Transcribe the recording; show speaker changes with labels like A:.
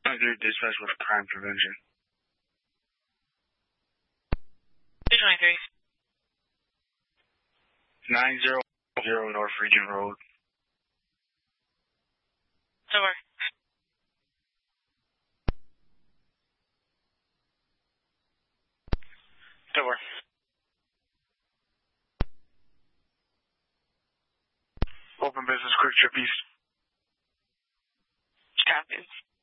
A: Good dispatch with crime prevention.
B: 223.
A: 900 North Region Road.
B: Door.
A: Door. Open business, quick trip east.
B: Copy.